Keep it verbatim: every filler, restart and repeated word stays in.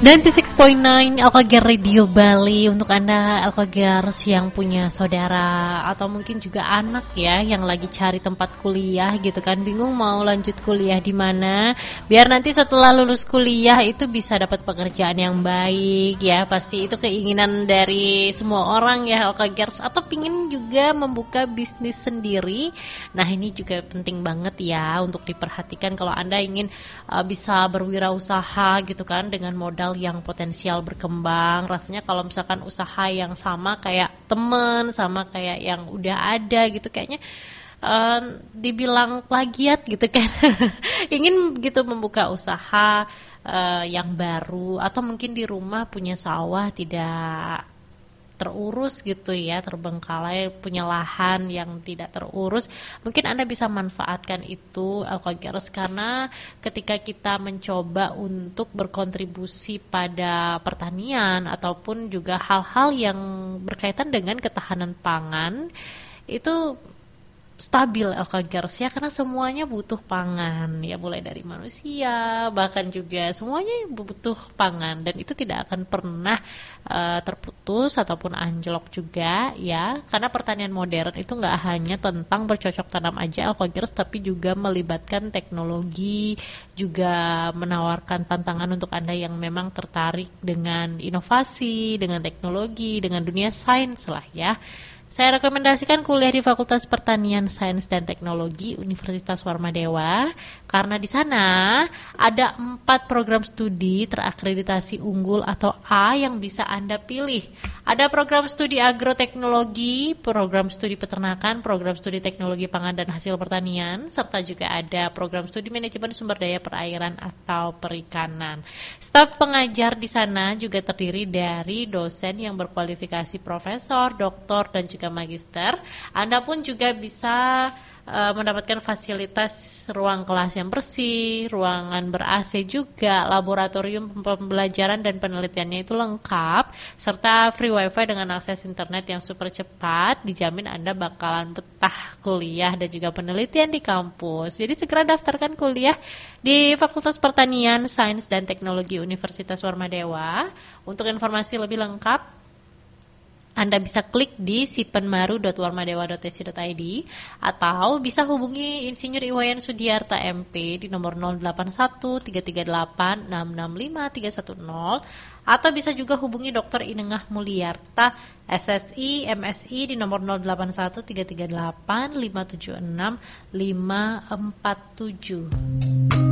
sembilan puluh enam koma sembilan Alkagir Radio Bali. Untuk Anda Alkagers yang punya saudara atau mungkin juga anak ya yang lagi cari tempat kuliah gitu kan, bingung mau lanjut kuliah di mana biar nanti setelah lulus kuliah itu bisa dapat pekerjaan yang baik ya. Pasti itu keinginan dari semua orang ya Alkagers, atau pingin juga membuka bisnis sendiri. Nah, ini juga penting banget ya untuk diperhatikan kalau Anda ingin uh, bisa berwirausaha gitu kan dengan modal yang potensial berkembang. Rasanya kalau misalkan usaha yang sama kayak temen, sama kayak yang udah ada gitu, kayaknya uh, dibilang plagiat gitu kan. Ingin gitu membuka usaha uh, yang baru, atau mungkin di rumah punya sawah tidak terurus gitu ya, terbengkalai, punya lahan yang tidak terurus, mungkin Anda bisa manfaatkan itu Alkagers, karena ketika kita mencoba untuk berkontribusi pada pertanian ataupun juga hal-hal yang berkaitan dengan ketahanan pangan, itu stabil Alkagers ya, karena semuanya butuh pangan ya, mulai dari manusia bahkan juga semuanya butuh pangan, dan itu tidak akan pernah uh, terputus ataupun anjlok juga ya, karena pertanian modern itu nggak hanya tentang bercocok tanam aja Alkagers, tapi juga melibatkan teknologi, juga menawarkan tantangan untuk Anda yang memang tertarik dengan inovasi, dengan teknologi, dengan dunia sains lah ya. Saya rekomendasikan kuliah di Fakultas Pertanian, Sains dan Teknologi Universitas Warmadewa, karena di sana ada empat program studi terakreditasi unggul atau A yang bisa Anda pilih. Ada program studi agroteknologi, program studi peternakan, program studi teknologi pangan dan hasil pertanian, serta juga ada program studi manajemen sumber daya perairan atau perikanan. Staf pengajar di sana juga terdiri dari dosen yang berkualifikasi profesor, doktor, dan juga magister. Anda pun juga bisa uh, mendapatkan fasilitas ruang kelas yang bersih, ruangan ber-A C juga, laboratorium pembelajaran dan penelitiannya itu lengkap, serta free wifi dengan akses internet yang super cepat. Dijamin Anda bakalan betah kuliah dan juga penelitian di kampus. Jadi segera daftarkan kuliah di Fakultas Pertanian, Sains dan Teknologi Universitas Warmadewa. Untuk informasi lebih lengkap, Anda bisa klik di sipenmaru dot warmadewa dot a c dot i d atau bisa hubungi Insinyur Iwayan Sudiarta M P di nomor nol delapan satu tiga tiga delapan enam enam lima tiga satu nol, atau bisa juga hubungi Doktor Inengah Mulyarta S S I M S I di nomor nol delapan satu tiga tiga delapan lima tujuh enam lima empat tujuh.